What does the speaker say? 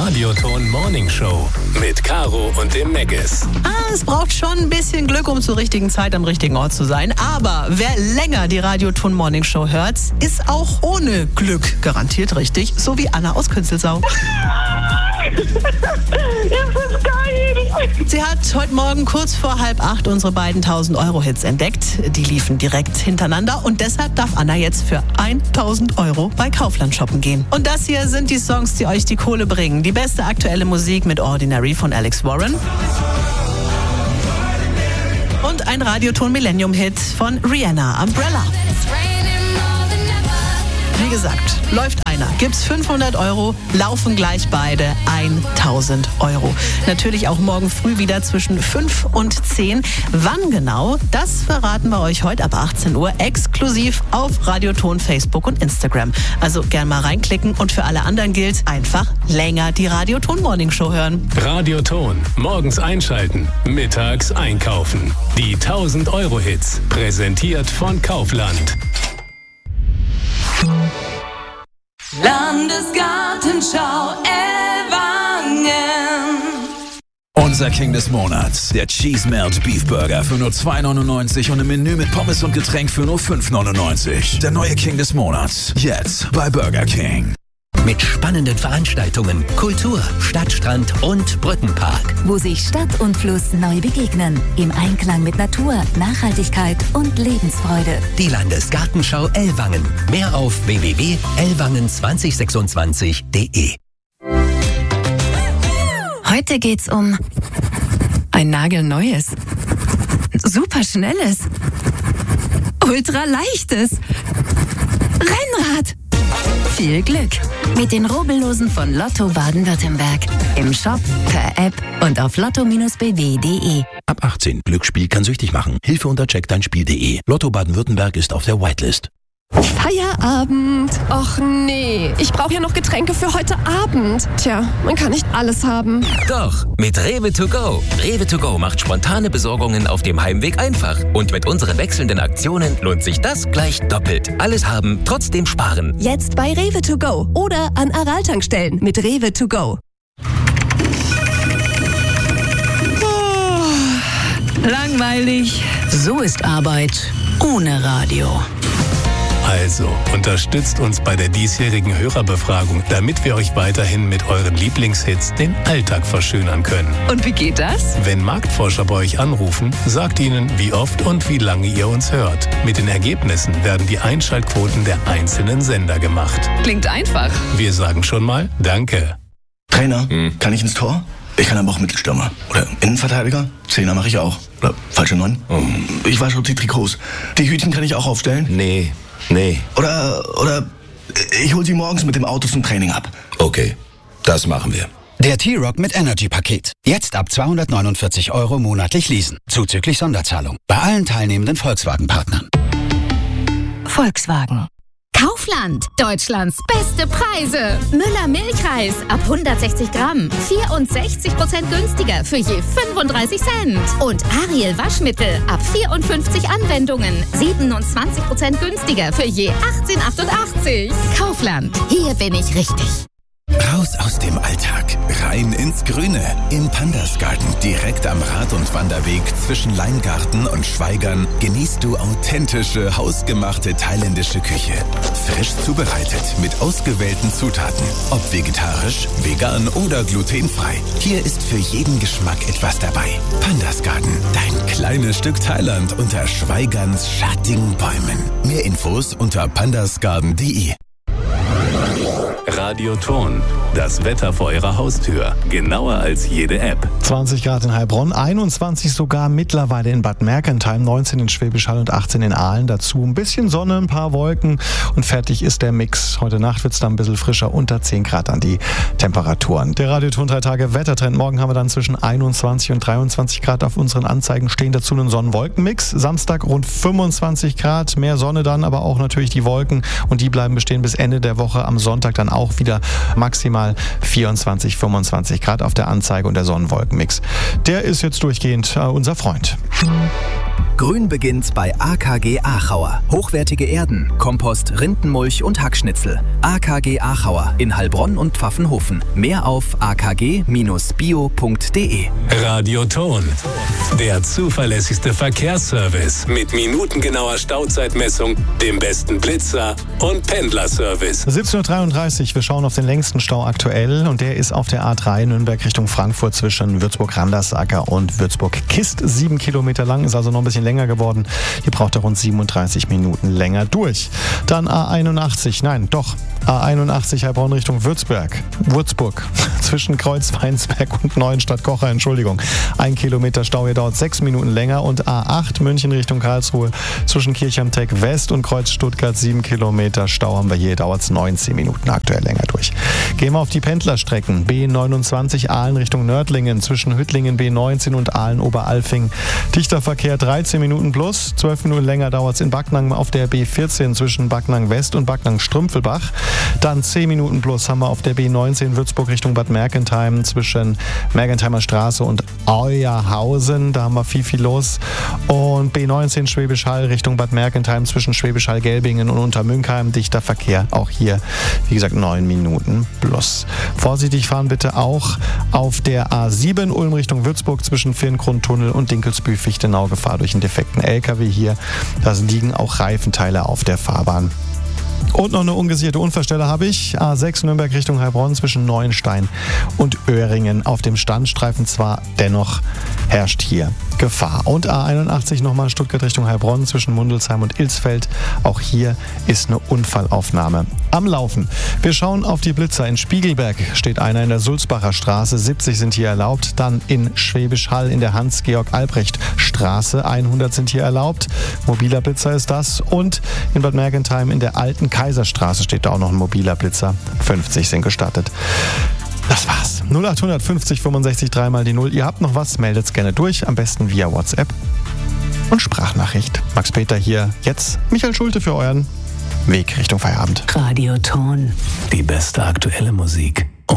Radioton Morning Show mit Caro und dem Meggis. Es braucht schon ein bisschen Glück, um zur richtigen Zeit am richtigen Ort zu sein. Aber wer länger die Radioton Morning Show hört, ist auch ohne Glück garantiert richtig. So wie Anna aus Künzelsau. Das ist geil. Sie hat heute Morgen kurz vor 7:30 unsere beiden 1000-Euro-Hits entdeckt. Die liefen direkt hintereinander und deshalb darf Anna jetzt für 1000 Euro bei Kaufland shoppen gehen. Und das hier sind die Songs, die euch die Kohle bringen. Die beste aktuelle Musik mit Ordinary von Alex Warren. Und ein Radioton Millennium-Hit von Rihanna, Umbrella. Wie gesagt, läuft einer, gibt's 500 Euro, laufen gleich beide 1000 Euro. Natürlich auch morgen früh wieder zwischen 5 und 10. Wann genau, das verraten wir euch heute ab 18 Uhr exklusiv auf Radioton, Facebook und Instagram. Also gern mal reinklicken und für alle anderen gilt, einfach länger die Radioton Morning Show hören. Radioton, morgens einschalten, mittags einkaufen. Die 1000-Euro-Hits, präsentiert von Kaufland. Landesgartenschau Ellwangen. Unser King des Monats, der Cheese Melt Beef Burger für nur 2,99 und im Menü mit Pommes und Getränk für nur 5,99. Der neue King des Monats, jetzt bei Burger King. Mit spannenden Veranstaltungen, Kultur, Stadtstrand und Brückenpark. Wo sich Stadt und Fluss neu begegnen. Im Einklang mit Natur, Nachhaltigkeit und Lebensfreude. Die Landesgartenschau Ellwangen. Mehr auf www.ellwangen2026.de. Heute geht's um ein nagelneues, superschnelles, ultraleichtes Rennrad. Viel Glück mit den Rubbellosen von Lotto Baden-Württemberg. Im Shop, per App und auf lotto-bw.de. Ab 18. Glücksspiel kann süchtig machen. Hilfe unter checkdeinspiel.de. Lotto Baden-Württemberg ist auf der Whitelist. Feierabend. Och nee, ich brauche ja noch Getränke für heute Abend. Tja, man kann nicht alles haben. Doch, mit Rewe to go. Rewe to go macht spontane Besorgungen auf dem Heimweg einfach. Und mit unseren wechselnden Aktionen lohnt sich das gleich doppelt. Alles haben, trotzdem sparen. Jetzt bei Rewe to go oder an Aral-Tankstellen mit Rewe to go. Langweilig. So ist Arbeit ohne Radio. Also, unterstützt uns bei der diesjährigen Hörerbefragung, damit wir euch weiterhin mit euren Lieblingshits den Alltag verschönern können. Und wie geht das? Wenn Marktforscher bei euch anrufen, sagt ihnen, wie oft und wie lange ihr uns hört. Mit den Ergebnissen werden die Einschaltquoten der einzelnen Sender gemacht. Klingt einfach. Wir sagen schon mal Danke. Trainer, kann ich ins Tor? Ich kann aber auch Mittelstürmer. Oder Innenverteidiger? Zehner mache ich auch. Oder falsche 9. Ich wasche die Trikots. Die Hütchen kann ich auch aufstellen? Nee. Oder ich hol sie morgens mit dem Auto zum Training ab. Okay, das machen wir. Der T-Rock mit Energy-Paket. Jetzt ab 249 Euro monatlich leasen. Zuzüglich Sonderzahlung. Bei allen teilnehmenden Volkswagen-Partnern. Volkswagen. Kaufland, Deutschlands beste Preise. Müller Milchreis ab 160 Gramm, 64% günstiger für je 35 Cent. Und Ariel Waschmittel ab 54 Anwendungen, 27% günstiger für je 18,88. Kaufland, hier bin ich richtig. Raus aus dem Alltag, rein ins Grüne. Im Pandas Garten, direkt am Rad- und Wanderweg zwischen Leingarten und Schweigern, genießt du authentische, hausgemachte thailändische Küche. Frisch zubereitet, mit ausgewählten Zutaten. Ob vegetarisch, vegan oder glutenfrei. Hier ist für jeden Geschmack etwas dabei. Pandas Garten, dein kleines Stück Thailand unter Schweigerns schattigen Bäumen. Mehr Infos unter pandasgarden.de. Radioton, das Wetter vor eurer Haustür. Genauer als jede App. 20 Grad in Heilbronn, 21 sogar mittlerweile in Bad Mergentheim, 19 in Schwäbisch Hall und 18 in Aalen. Dazu ein bisschen Sonne, ein paar Wolken und fertig ist der Mix. Heute Nacht wird es dann ein bisschen frischer, unter 10 Grad an die Temperaturen. Der Radioton 3 Tage Wettertrend. Morgen haben wir dann zwischen 21 und 23 Grad auf unseren Anzeigen stehen. Dazu einen Sonnen-Wolken-Mix. Samstag rund 25 Grad, mehr Sonne dann, aber auch natürlich die Wolken und die bleiben bestehen bis Ende der Woche. Am Sonntag dann auch wieder maximal 24, 25 Grad auf der Anzeige und der Sonnenwolkenmix. Der ist jetzt durchgehend unser Freund. Grün beginnt bei AKG Achauer. Hochwertige Erden, Kompost, Rindenmulch und Hackschnitzel. AKG Achauer in Heilbronn und Pfaffenhofen. Mehr auf akg-bio.de. Radioton. Der zuverlässigste Verkehrsservice mit minutengenauer Stauzeitmessung, dem besten Blitzer und Pendlerservice. 17:33 Uhr, wir schauen auf den längsten Stau aktuell und der ist auf der A3 Nürnberg Richtung Frankfurt zwischen Würzburg-Randersacker und Würzburg-Kist. 7 Kilometer lang, ist also noch ein bisschen länger geworden. Die braucht rund 37 Minuten länger durch. Dann A81 Heilbronn Richtung Würzburg zwischen Kreuzweinsberg und Neuenstadt-Kocher, 1 Kilometer Stau, hier dauert 6 Minuten länger. Und A8 München Richtung Karlsruhe zwischen Kirchheim-Tech West und Kreuz Stuttgart, 7 Kilometer Stau haben wir hier, dauert es 19 Minuten aktuell länger durch. Gehen wir auf die Pendlerstrecken. B29 Aalen Richtung Nördlingen zwischen Hüttlingen B19 und Aalen-Oberalfing. Dichter Verkehr 13 Minuten plus, 12 Minuten länger dauert es in Backnang auf der B14 zwischen Backnang West und Backnang Strümpfelbach. Dann 10 Minuten plus haben wir auf der B19 Würzburg Richtung Bad Mergentheim zwischen Mergentheimer Straße und Euerhausen. Da haben wir viel los. Und B19 Schwäbisch Hall Richtung Bad Mergentheim zwischen Schwäbisch Hall-Gelbingen und Untermünkheim. Dichter Verkehr, auch hier, wie gesagt, 9 Minuten plus. Vorsichtig fahren bitte auch auf der A7 Ulm Richtung Würzburg zwischen Firngrundtunnel und Dinkelsbühl-Fichtenau. Gefahr durch einen defekten LKW hier. Da liegen auch Reifenteile auf der Fahrbahn. Und noch eine ungesicherte Unfallstelle habe ich. A6 Nürnberg Richtung Heilbronn zwischen Neuenstein und Öhringen. Auf dem Standstreifen zwar, dennoch herrscht hier Gefahr. Und A81 nochmal Stuttgart Richtung Heilbronn zwischen Mundelsheim und Ilsfeld. Auch hier ist eine Unfallaufnahme am Laufen. Wir schauen auf die Blitzer. In Spiegelberg steht einer in der Sulzbacher Straße. 70 sind hier erlaubt. Dann in Schwäbisch Hall in der Hans-Georg-Albrecht-Straße. 100 sind hier erlaubt. Mobiler Blitzer ist das. Und in Bad Mergentheim in der alten Kaiserstraße steht da auch noch ein mobiler Blitzer. 50 sind gestattet. Das war's. 0800 50 65 3 mal die 0. Ihr habt noch was, meldet's gerne durch. Am besten via WhatsApp und Sprachnachricht. Max Peter hier. Jetzt Michael Schulte für euren Weg Richtung Feierabend. Radioton. Die beste aktuelle Musik.